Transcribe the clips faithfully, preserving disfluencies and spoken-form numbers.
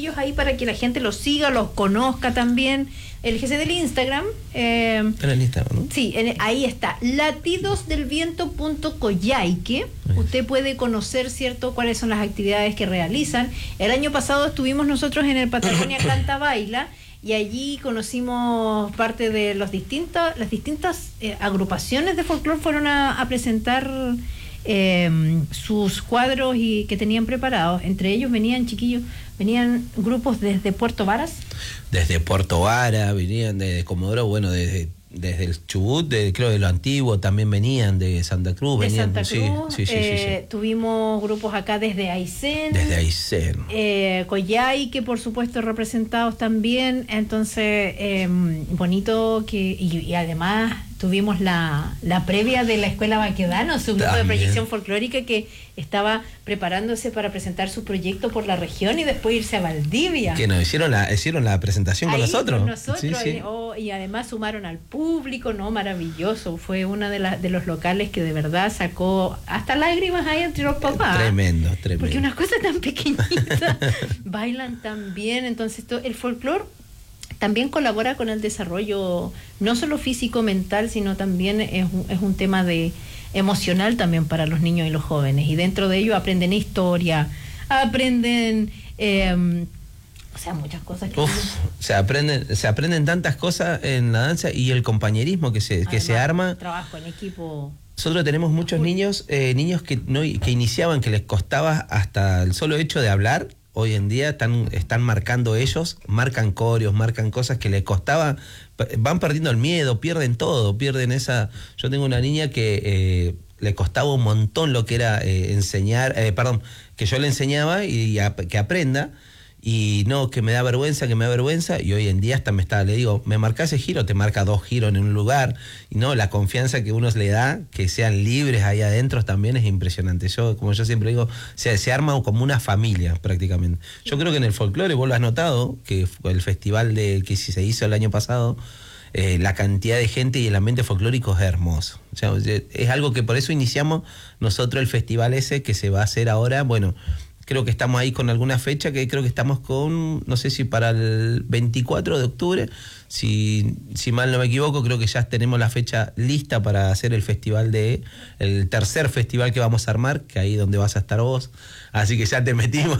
chiquillos ahí para que la gente los siga, los conozca también. El G C del Instagram. Eh, en el Instagram, ¿no? Sí, en, ahí está. latidos del viento punto coyhaique. Usted puede conocer, ¿cierto?, cuáles son las actividades que realizan. El año pasado estuvimos nosotros en el Patagonia Canta Baila y allí conocimos parte de los distintos, las distintas eh, agrupaciones de folclore fueron a, a presentar eh, sus cuadros y que tenían preparados. Entre ellos venían chiquillos, venían grupos desde Puerto Varas. Desde Puerto Vara, venían de Comodoro, bueno, desde, desde el Chubut, de, creo de lo antiguo, también venían de Santa Cruz. De venían, Santa Cruz, sí, sí, sí, eh, sí, sí. Tuvimos grupos acá desde Aysén. Desde Aysén. Eh, Coyhaique, por supuesto, representados también. Entonces, eh, bonito que... Y, y además tuvimos la, la previa de la Escuela Baquedano, su grupo También. de proyección folclórica que estaba preparándose para presentar su proyecto por la región y después irse a Valdivia. Que nos hicieron la, hicieron la presentación Ahí con nosotros. con nosotros, Sí, sí. y, oh, y además sumaron al público, ¿no? Maravilloso. Fue uno de, la, de los locales que de verdad sacó hasta lágrimas ahí entre los papás. Tremendo, tremendo. Porque una cosa tan pequeñita, bailan tan bien. Entonces, todo, el folclore también colabora con el desarrollo, no solo físico, mental, sino también es un, es un tema de emocional también para los niños y los jóvenes. Y dentro de ello aprenden historia, aprenden... Eh, o sea, muchas cosas que... Uf, se aprenden, se aprenden tantas cosas en la danza y el compañerismo que se, que se arma. Trabajo en equipo. Nosotros tenemos muchos niños, eh, niños que no que iniciaban, que les costaba hasta el solo hecho de hablar. Hoy en día están, están marcando ellos, marcan coreos, marcan cosas que les costaba, van perdiendo el miedo, pierden todo, pierden esa... Yo tengo una niña que eh, le costaba un montón lo que era eh, enseñar, eh, perdón, que yo le enseñaba y, y a, que aprenda, y no, que me da vergüenza, que me da vergüenza, y hoy en día hasta me está, le digo, me marca ese giro, te marca dos giros en un lugar, y no, la confianza que uno le da, que sean libres ahí adentro también es impresionante. Yo, como yo siempre digo, se, se arma como una familia prácticamente. Yo creo que en el folclore, vos lo has notado, que fue el festival de, que se hizo el año pasado, eh, la cantidad de gente y el ambiente folclórico es hermoso. O sea, es algo que por eso iniciamos nosotros el festival ese que se va a hacer ahora, bueno... Creo que estamos ahí con alguna fecha, que creo que estamos con, no sé si para el veinticuatro de octubre, si, si mal no me equivoco, creo que ya tenemos la fecha lista para hacer el festival de, el tercer festival que vamos a armar, que ahí donde vas a estar vos, así que ya te metimos.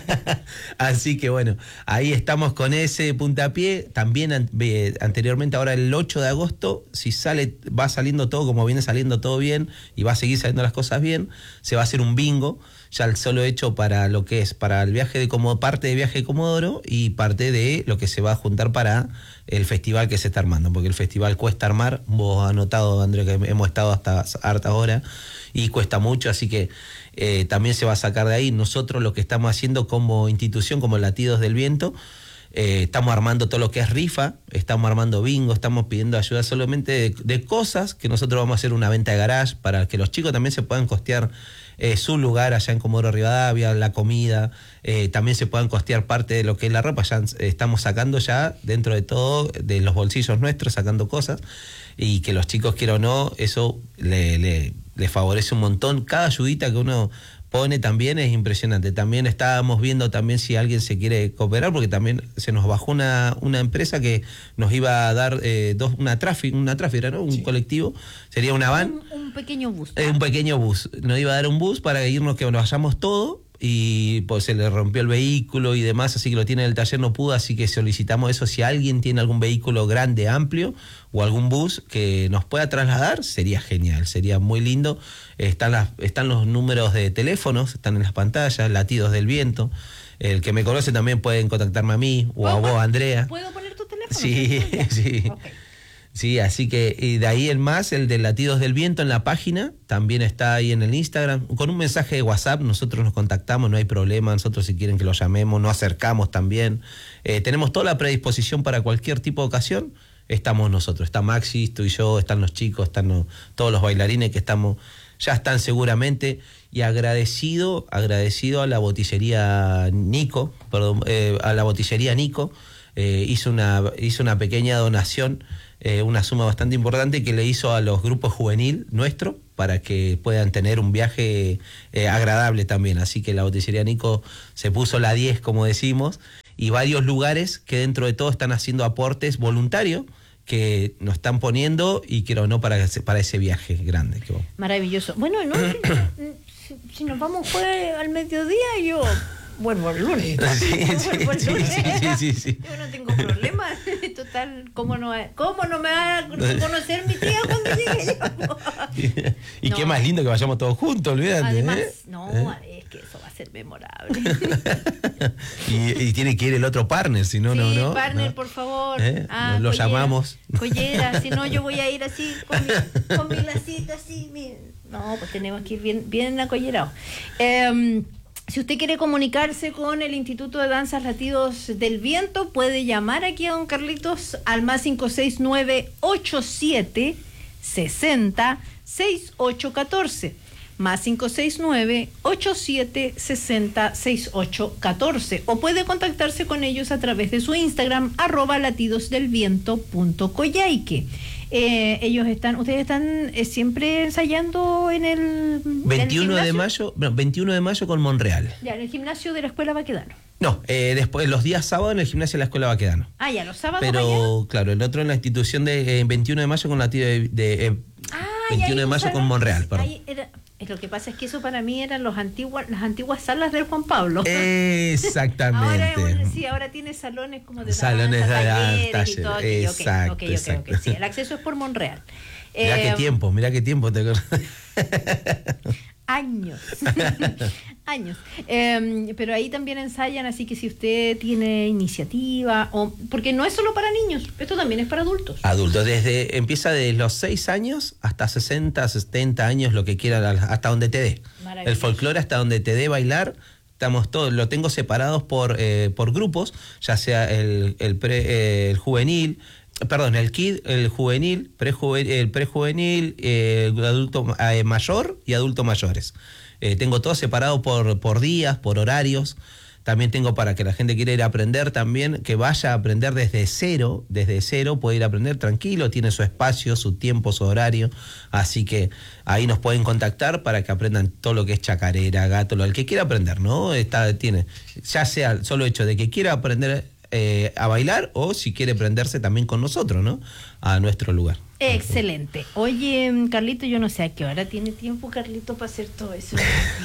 Así que bueno, ahí estamos con ese puntapié. También an, eh, anteriormente, ahora el ocho de agosto, si sale, va saliendo todo como viene saliendo todo bien, y va a seguir saliendo las cosas bien, se va a hacer un bingo. Ya el solo hecho para lo que es, para el viaje de como parte de viaje de Comodoro y parte de lo que se va a juntar para el festival que se está armando, porque el festival cuesta armar, vos has notado, André, que hemos estado hasta harta hora y cuesta mucho, así que eh, también se va a sacar de ahí. Nosotros lo que estamos haciendo como institución, como Latidos del Viento, Eh, estamos armando todo lo que es rifa, estamos armando bingo, estamos pidiendo ayuda solamente de, de cosas que nosotros vamos a hacer una venta de garage para que los chicos también se puedan costear eh, su lugar allá en Comodoro Rivadavia, la comida, eh, también se puedan costear parte de lo que es la ropa. Ya eh, estamos sacando ya dentro de todo, de los bolsillos nuestros, sacando cosas, y que los chicos, quiera o no, eso le, le, le favorece un montón. Cada ayudita que uno pone también es impresionante. También estábamos viendo también si alguien se quiere cooperar, porque también se nos bajó una, una empresa que nos iba a dar eh, dos, una tráfico, una tráfico, ¿no? Un sí. colectivo, sería una van. Un, un pequeño bus. Eh, un pequeño bus. Nos iba a dar un bus para irnos, que nos vayamos todos, y pues se le rompió el vehículo y demás, así que lo tiene en el taller, no pudo, así que solicitamos eso. Si alguien tiene algún vehículo grande, amplio, o algún bus que nos pueda trasladar, sería genial, sería muy lindo. Están, las, están los números de teléfonos, están en las pantallas, Latidos del Viento. El que me conoce también pueden contactarme a mí o a vos, Andrea. ¿Puedo poner tu teléfono? Sí, sí. Okay. Sí, así que y de ahí el más, el de Latidos del Viento en la página, también está ahí en el Instagram. Con un mensaje de WhatsApp nosotros nos contactamos, no hay problema. Nosotros, si quieren que lo llamemos, nos acercamos también. Eh, tenemos toda la predisposición para cualquier tipo de ocasión. Estamos nosotros, está Maxi, tú y yo, están los chicos, están los, todos los bailarines que estamos, ya están seguramente. Y agradecido, agradecido a la botillería Nico, perdón, eh, a la botillería Nico, eh, hizo una, hizo una pequeña donación, eh, una suma bastante importante que le hizo a los grupos juvenil nuestro para que puedan tener un viaje eh, agradable también. Así que la botillería Nico se puso la diez, como decimos, y varios lugares que dentro de todo están haciendo aportes voluntarios que nos están poniendo y quiero no para ese, para ese viaje grande. Que vamos. Maravilloso. Bueno, no, si, si nos vamos jueves al mediodía, yo vuelvo el lunes. Sí, sí, vuelvo el lunes. sí, sí, sí, sí. Yo no tengo problema. Total, ¿cómo no, cómo no me va a conocer mi tía cuando llegue yo? Y No. qué más lindo que vayamos todos juntos, olvídate. Además, ¿eh? no, ¿Eh? es que eso va a ser memorable. y, y tiene que ir el otro partner, si no, sí, no, no. partner, no. por favor. ¿Eh? Ah, Lo collera, llamamos. Collera, si no yo voy a ir así, con mi, con mi lacito así. Mi... No, pues tenemos que ir bien, bien acollerados. Eh, si usted quiere comunicarse con el Instituto de Danzas Latidos del Viento, puede llamar aquí a don Carlitos al más cinco seis nueve ocho siete sesenta sesenta y ocho catorce. Más cinco seis nueve ocho siete sesenta sesenta y ocho catorce. O puede contactarse con ellos a través de su Instagram, arroba latidosdelviento punto coyhaique. Eh, ellos están, ustedes están eh, siempre ensayando en el veintiuno ¿en el de gimnasio? mayo, bueno, veintiuno de mayo con Monreal. Ya, en el gimnasio de la Escuela Baquedano. No, eh, después los días sábados en el gimnasio de la Escuela Baquedano. Ah, ya, los sábados Pero allá. claro, el otro en la institución de eh, veintiuno de mayo con la tía de, de eh, Ah, veintiuno de mayo con Monreal, perdón. Ahí era, es lo que pasa es que eso para mí eran los antiguas, las antiguas salas del Juan Pablo. Exactamente. Ahora, es un- sí, ahora tiene salones como de Salones danza, de talleres danza, y todo aquello. Ok, exacto, ok, ok, ok. exacto. Sí, el acceso es por Monreal. Mirá Eh, qué tiempo, mirá qué tiempo. Te... Años. Años. Eh, pero ahí también ensayan, así que si usted tiene iniciativa, o porque no es solo para niños, esto también es para adultos. Adultos, desde, empieza desde los seis años hasta sesenta, setenta años, lo que quiera, hasta donde te dé. Maravilloso. El folclore hasta donde te dé bailar. Estamos todos, lo tengo separados por, eh, por grupos, ya sea el, el, pre, eh, el juvenil, perdón, el kid, el juvenil, prejuvenil, el prejuvenil, eh, el adulto eh, mayor y adulto mayores. Eh, tengo todo separado por, por días, por horarios. También tengo para que la gente quiera ir a aprender también, que vaya a aprender desde cero, desde cero, puede ir a aprender tranquilo, tiene su espacio, su tiempo, su horario, así que ahí nos pueden contactar para que aprendan todo lo que es chacarera, gato, lo el que quiera aprender, ¿no? Está, tiene, ya sea el solo hecho de que quiera aprender eh, a bailar o si quiere prenderse también con nosotros, ¿no? A nuestro lugar. Excelente. Oye, Carlito, yo no sé a qué hora tiene tiempo Carlito para hacer todo eso.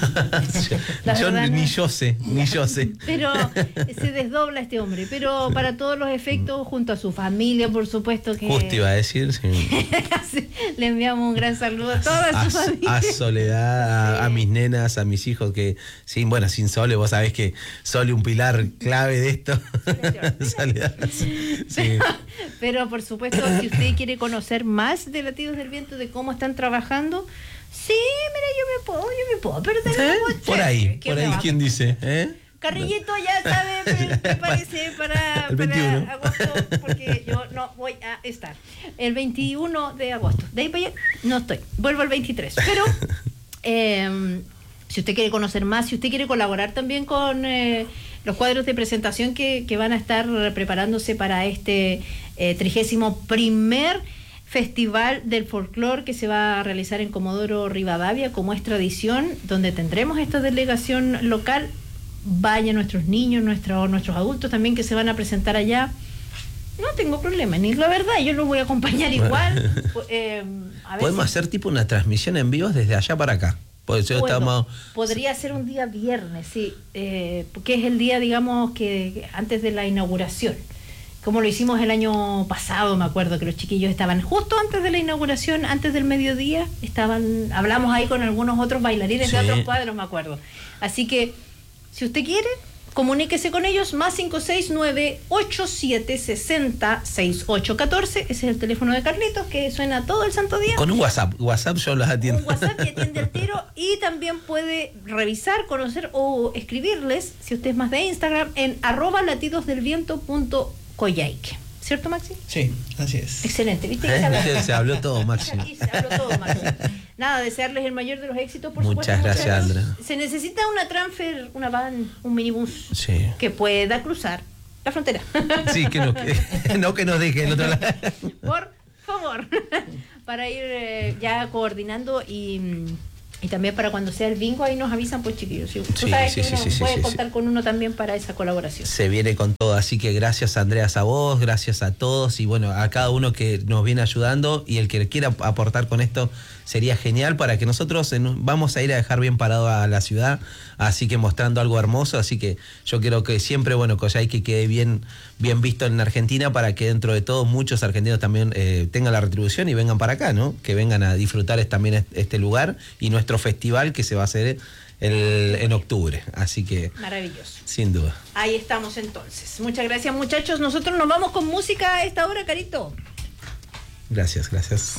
La yo verdad, ni no. yo sé, ni yo sé. Pero se desdobla este hombre. Pero para todos los efectos, junto a su familia, por supuesto que... Justo iba a decir, sí. Le enviamos un gran saludo a toda a, su familia. a Soledad, a, Sí. a mis nenas, a mis hijos, que sin, bueno, sin Sole, vos sabés que Sole un pilar clave de esto. Soledad, sí. Pero, pero por supuesto, si usted quiere conocer más de Latidos del Viento, de cómo están trabajando, sí, mira, yo me puedo, yo me puedo perder ¿Eh? una noche. Por ahí, ¿Qué por me ahí, va a ¿quién dice? ¿Eh? Carrillito ya sabe, pre- prepárese para, El veintiuno. para agosto, porque yo no voy a estar. El veintiuno de agosto. De ahí para allá no estoy. Vuelvo el veintitrés. Pero eh, si usted quiere conocer más, si usted quiere colaborar también con eh, los cuadros de presentación que, que van a estar preparándose para este eh, trigésimo primer Festival del Folclor que se va a realizar en Comodoro Rivadavia, como es tradición, donde tendremos esta delegación local. Vayan nuestros niños, nuestros, nuestros adultos también que se van a presentar allá. No tengo problema, ni la verdad, yo los voy a acompañar igual. eh, a ver Podemos si hacer tipo una transmisión en vivo desde allá para acá. Por eso puedo. estamos... Podría ser un día viernes, sí, eh, porque es el día, digamos, que, que antes de la inauguración. Como lo hicimos el año pasado, me acuerdo que los chiquillos estaban justo antes de la inauguración, antes del mediodía, estaban, hablamos ahí con algunos otros bailarines de Sí. otros cuadros, me acuerdo. Así que, si usted quiere, comuníquese con ellos, más cinco seis nueve ocho siete sesenta sesenta y ocho catorce, ese es el teléfono de Carlitos, que suena todo el santo día. Con un WhatsApp, WhatsApp yo los atiendo. Un WhatsApp que atiende el tiro, y también puede revisar, conocer o escribirles, si usted es más de Instagram, en arroba latidosdelviento punto coyhaique. ¿Cierto, Maxi? Sí, así es. Excelente, ¿viste? ¿Eh? Se habló- Se- se habló todo, Maxi. Aquí se habló todo, Maxi. Nada, desearles el mayor de los éxitos, por Muchas supuesto. gracias, muchachos. Andrea. Se necesita una transfer, una van, un minibús Sí. que pueda cruzar la frontera. Sí, que no, que, no que nos deje el otro lado. Por favor, para ir eh, ya coordinando y, Y también para cuando sea el bingo, ahí nos avisan, pues chiquillos. Tú Sí, sabes sí, que sí, uno sí, sí, puede sí, contar sí. con uno también para esa colaboración. Se viene con todo, así que gracias Andreas a vos, gracias a todos y bueno, a cada uno que nos viene ayudando y el que quiera aportar con esto sería genial para que nosotros en- vamos a ir a dejar bien parado a la ciudad, así que mostrando algo hermoso, así que yo quiero que siempre, bueno, Coyhaique quede bien, bien visto en Argentina para que dentro de todo muchos argentinos también eh, tengan la retribución y vengan para acá, ¿no? Que vengan a disfrutar es- también este lugar y nuestro festival que se va a hacer el, en octubre, así que Maravilloso. sin duda. Ahí estamos entonces. Muchas gracias, muchachos. Nosotros nos vamos con música a esta hora, Carito. Gracias, gracias.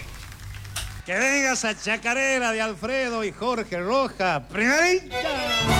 Que venga esa chacarera de Alfredo y Jorge Roja. Primerita.